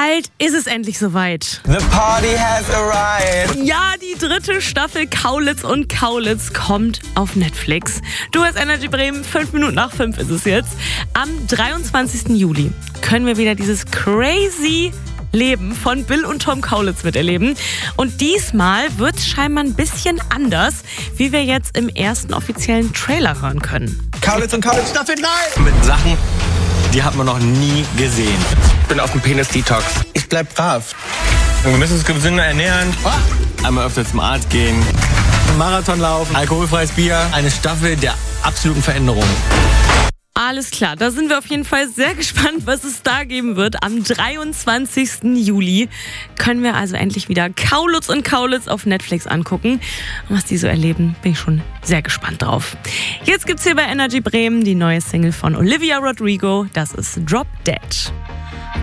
bald ist es endlich soweit. The party has arrived. Ja, die 3. Staffel Kaulitz und Kaulitz kommt auf Netflix. Du hörst Energy Bremen, 5 Minuten nach 5 ist es jetzt. Am 23. Juli können wir wieder dieses crazy Leben von Bill und Tom Kaulitz miterleben. Und diesmal wird es scheinbar ein bisschen anders, wie wir jetzt im ersten offiziellen Trailer hören können. Kaulitz und Kaulitz Staffel 3. Mit Sachen, die hat man noch nie gesehen. Ich bin auf dem Penis-Detox. Ich bleib brav. Wir müssen uns gesünder ernähren. Einmal öfter zum Arzt gehen. Marathon laufen. Alkoholfreies Bier. Eine Staffel der absoluten Veränderung. Alles klar, da sind wir auf jeden Fall sehr gespannt, was es da geben wird. Am 23. Juli können wir also endlich wieder Kaulitz und Kaulitz auf Netflix angucken. Und was die so erleben, bin ich schon sehr gespannt drauf. Jetzt gibt's hier bei Energy Bremen die neue Single von Olivia Rodrigo. Das ist Drop Dead.